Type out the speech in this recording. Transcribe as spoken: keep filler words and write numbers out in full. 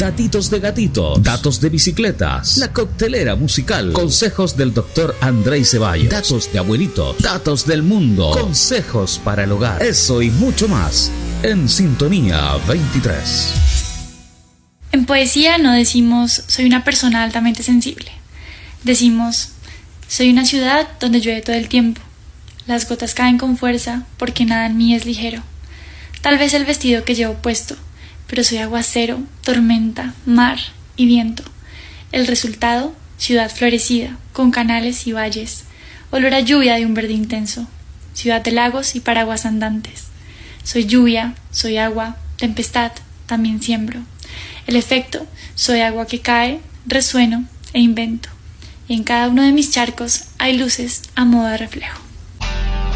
Datitos de gatito, datos de bicicletas, la coctelera musical, consejos del doctor Andrei Ceballos, datos de abuelitos, datos del mundo, consejos para el hogar, eso y mucho más en Sintonía veintitrés. En poesía no decimos soy una persona altamente sensible. Decimos soy una ciudad donde llueve todo el tiempo. Las gotas caen con fuerza porque nada en mí es ligero. Tal vez el vestido que llevo puesto, pero soy aguacero, tormenta, mar y viento. El resultado, ciudad florecida, con canales y valles, olor a lluvia de un verde intenso, ciudad de lagos y paraguas andantes. Soy lluvia, soy agua, tempestad, también siembro. El efecto, soy agua que cae, resueno e invento. Y en cada uno de mis charcos hay luces a modo de reflejo.